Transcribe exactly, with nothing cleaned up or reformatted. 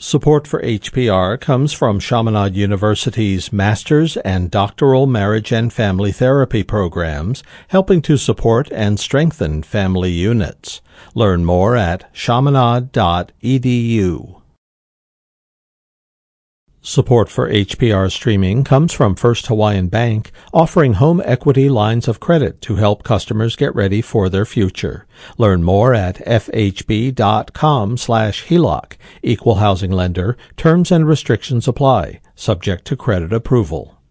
Support for H P R comes from Chaminade University's Master's and Doctoral Marriage and Family Therapy programs, helping to support and strengthen family units. Learn more at chaminade dot e d u. Support for H P R streaming comes from First Hawaiian Bank, offering home equity lines of credit to help customers get ready for their future. Learn more at f h b dot com slash H E L O C. Equal housing lender. Terms and restrictions apply, subject to credit approval.